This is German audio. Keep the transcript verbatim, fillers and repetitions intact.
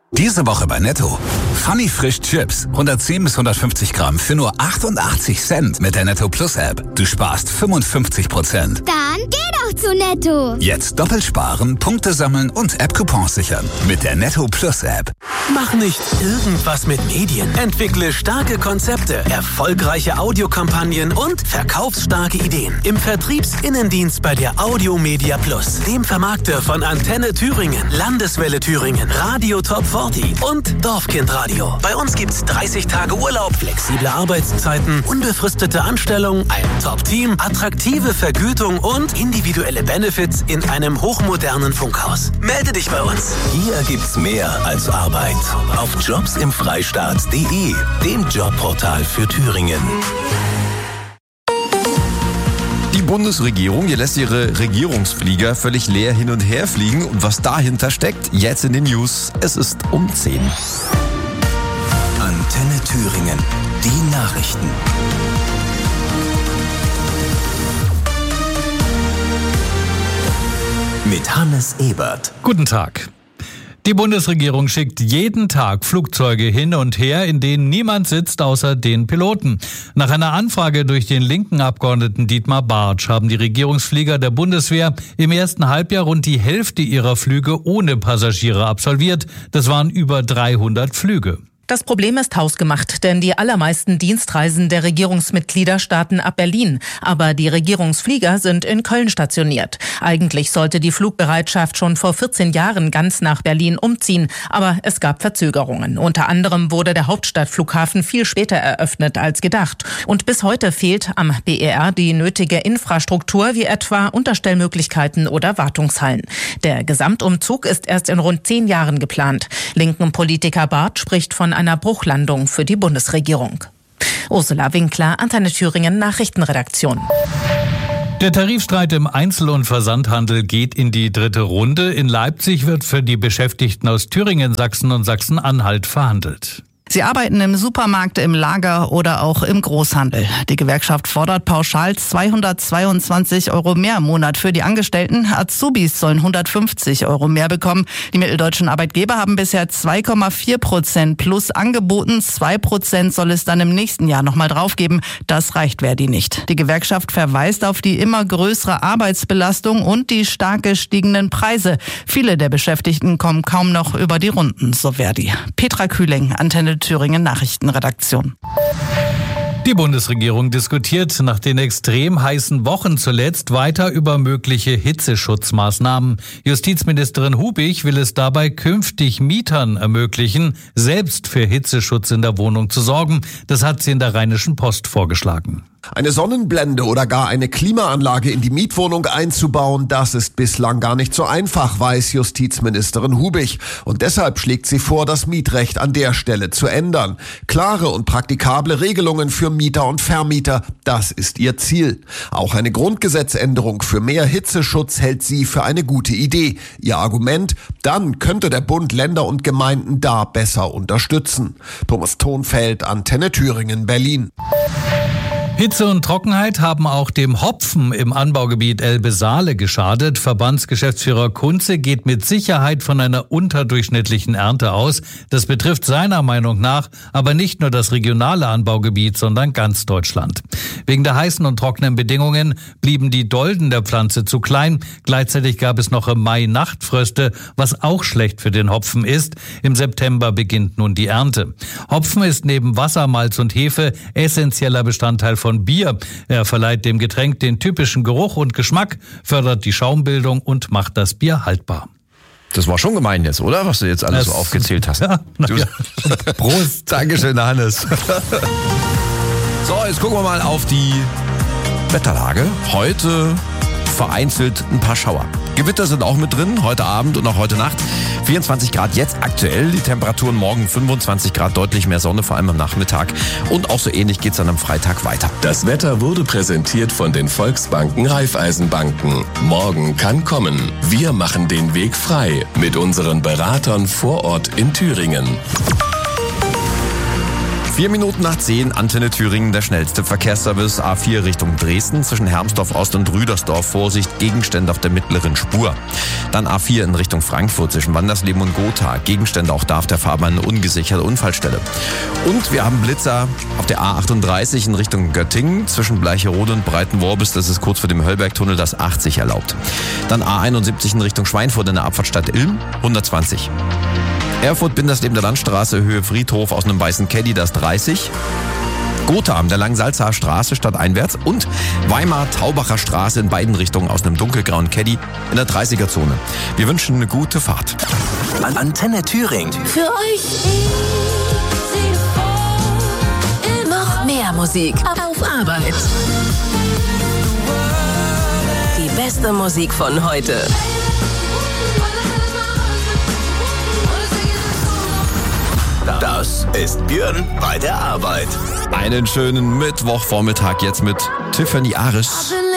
Diese Woche bei Netto. Funny Frisch Chips. hundertzehn bis hundertfünfzig Gramm für nur achtundachtzig Cent mit der Netto Plus App. Du sparst fünfundfünfzig Prozent. Dann geh doch zu Netto. Jetzt doppelt sparen, Punkte sammeln und App-Coupons sichern. Mit der Netto Plus App. Mach nicht irgendwas mit Medien. Entwickle starke Konzepte, erfolgreiche Audiokampagnen und verkaufsstarke Ideen. Im Vertriebsinnendienst bei der Audiomedia Plus. Dem Vermarkter von Antenne Thüringen, Landeswelle Thüringen, Radio Top vierzig und Dorfkindradio. Bei uns gibt's dreißig Tage Urlaub, flexible Arbeitszeiten, unbefristete Anstellung, ein Top-Team, attraktive Vergütung und individuelle Benefits in einem hochmodernen Funkhaus. Melde dich bei uns. Hier gibt's mehr als Arbeit. Auf jobs im freistaat punkt de, dem Jobportal für Thüringen. Die Bundesregierung, die lässt ihre Regierungsflieger völlig leer hin und her fliegen. Und was dahinter steckt, jetzt in den News. Es ist um zehn. Antenne Thüringen, die Nachrichten. Mit Hannes Ebert. Guten Tag. Die Bundesregierung schickt jeden Tag Flugzeuge hin und her, in denen niemand sitzt außer den Piloten. Nach einer Anfrage durch den linken Abgeordneten Dietmar Bartsch haben die Regierungsflieger der Bundeswehr im ersten Halbjahr rund die Hälfte ihrer Flüge ohne Passagiere absolviert. Das waren über dreihundert Flüge. Das Problem ist hausgemacht, denn die allermeisten Dienstreisen der Regierungsmitglieder starten ab Berlin. Aber die Regierungsflieger sind in Köln stationiert. Eigentlich sollte die Flugbereitschaft schon vor vierzehn Jahren ganz nach Berlin umziehen. Aber es gab Verzögerungen. Unter anderem wurde der Hauptstadtflughafen viel später eröffnet als gedacht. Und bis heute fehlt am B E R die nötige Infrastruktur, wie etwa Unterstellmöglichkeiten oder Wartungshallen. Der Gesamtumzug ist erst in rund zehn Jahren geplant. Linken Politiker Barth spricht von einer Bruchlandung für die Bundesregierung. Ursula Winkler, Antenne Thüringen Nachrichtenredaktion. Der Tarifstreit im Einzel- und Versandhandel geht in die dritte Runde. In Leipzig wird für die Beschäftigten aus Thüringen, Sachsen und Sachsen-Anhalt verhandelt. Sie arbeiten im Supermarkt, im Lager oder auch im Großhandel. Die Gewerkschaft fordert pauschal zweihundertzweiundzwanzig Euro mehr im Monat für die Angestellten. Azubis sollen hundertfünfzig Euro mehr bekommen. Die mitteldeutschen Arbeitgeber haben bisher zwei Komma vier Prozent plus angeboten. zwei Prozent soll es dann im nächsten Jahr nochmal draufgeben. Das reicht Verdi nicht. Die Gewerkschaft verweist auf die immer größere Arbeitsbelastung und die stark gestiegenen Preise. Viele der Beschäftigten kommen kaum noch über die Runden, so Verdi. Petra Kühling, Antenne Thüringen Nachrichtenredaktion. Die Bundesregierung diskutiert nach den extrem heißen Wochen zuletzt weiter über mögliche Hitzeschutzmaßnahmen. Justizministerin Hubig will es dabei künftig Mietern ermöglichen, selbst für Hitzeschutz in der Wohnung zu sorgen. Das hat sie in der Rheinischen Post vorgeschlagen. Eine Sonnenblende oder gar eine Klimaanlage in die Mietwohnung einzubauen, das ist bislang gar nicht so einfach, weiß Justizministerin Hubig. Und deshalb schlägt sie vor, das Mietrecht an der Stelle zu ändern. Klare und praktikable Regelungen für Mieter und Vermieter, das ist ihr Ziel. Auch eine Grundgesetzänderung für mehr Hitzeschutz hält sie für eine gute Idee. Ihr Argument, dann könnte der Bund Länder und Gemeinden da besser unterstützen. Thomas Thonfeld, Antenne Thüringen, Berlin. Hitze und Trockenheit haben auch dem Hopfen im Anbaugebiet Elbe-Saale geschadet. Verbandsgeschäftsführer Kunze geht mit Sicherheit von einer unterdurchschnittlichen Ernte aus. Das betrifft seiner Meinung nach aber nicht nur das regionale Anbaugebiet, sondern ganz Deutschland. Wegen der heißen und trockenen Bedingungen blieben die Dolden der Pflanze zu klein. Gleichzeitig gab es noch im Mai Nachtfröste, was auch schlecht für den Hopfen ist. Im September beginnt nun die Ernte. Hopfen ist neben Wasser, Malz und Hefe essentieller Bestandteil von Von Bier. Er verleiht dem Getränk den typischen Geruch und Geschmack, fördert die Schaumbildung und macht das Bier haltbar. Das war schon gemein jetzt, oder? Was du jetzt alles das, so aufgezählt hast. Ja, ja. Prost. Dankeschön, Hannes. So, jetzt gucken wir mal auf die Wetterlage. Heute vereinzelt ein paar Schauer. Gewitter sind auch mit drin, heute Abend und auch heute Nacht. vierundzwanzig Grad jetzt aktuell, die Temperaturen morgen fünfundzwanzig Grad, deutlich mehr Sonne, vor allem am Nachmittag. Und auch so ähnlich geht's dann am Freitag weiter. Das Wetter wurde präsentiert von den Volksbanken Raiffeisenbanken. Morgen kann kommen. Wir machen den Weg frei mit unseren Beratern vor Ort in Thüringen. Vier Minuten nach zehn, Antenne Thüringen, der schnellste Verkehrsservice. A vier Richtung Dresden, zwischen Hermsdorf Ost und Rüdersdorf. Vorsicht, Gegenstände auf der mittleren Spur. Dann A vier in Richtung Frankfurt, zwischen Wandersleben und Gotha. Gegenstände auch da auf der Fahrbahn, eine ungesicherte Unfallstelle. Und wir haben Blitzer auf der A achtunddreißig in Richtung Göttingen, zwischen Bleicherode und Breitenworbis. Das ist kurz vor dem Höllbergtunnel, das achtzig erlaubt. Dann A einundsiebzig in Richtung Schweinfurt in der Abfahrtstadt Ilm, hundertzwanzig. Erfurt-Bindersleben der Landstraße, Höhe Friedhof aus einem weißen Caddy, das dreißig. Gotha an der Langsalzer Straße stadteinwärts und Weimar-Taubacher Straße in beiden Richtungen aus einem dunkelgrauen Caddy in der dreißiger-Zone. Wir wünschen eine gute Fahrt. Antenne Thüringen. Für euch noch mehr Musik auf Arbeit. Die beste Musik von heute. Das ist Björn bei der Arbeit. Einen schönen Mittwochvormittag jetzt mit Tiffany Aris.